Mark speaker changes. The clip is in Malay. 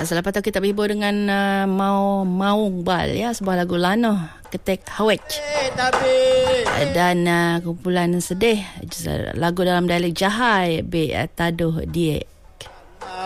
Speaker 1: Selepas tu kita berhibur dengan Maung Bal, ya, sebuah lagu Lana Ketek Hawek. Dan kumpulan sedih lagu dalam dialek Jahai be taduh die